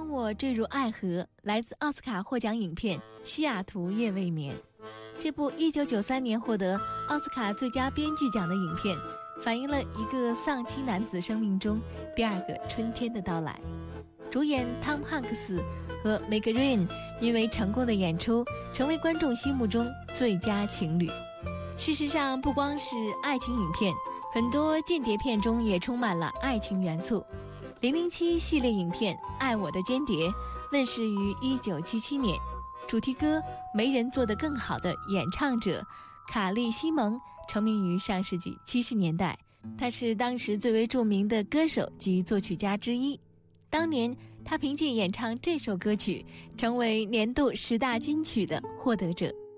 我坠入爱河》来自奥斯卡获奖影片《西雅图夜未眠》。这部1993年获得奥斯卡最佳编剧奖的影片，反映了一个丧妻男子生命中第二个春天的到来。主演汤姆汉克斯和梅格瑞恩因为成功的演出，成为观众心目中最佳情侣。事实上，不光是爱情影片，很多间谍片中也充满了爱情元素。007系列影片《爱我的间谍》问世于1977年，主题歌《没人做得更好》的演唱者卡利·西蒙成名于上世纪70年代，他是当时最为著名的歌手及作曲家之一。当年他凭借演唱这首歌曲，成为年度10大金曲的获得者。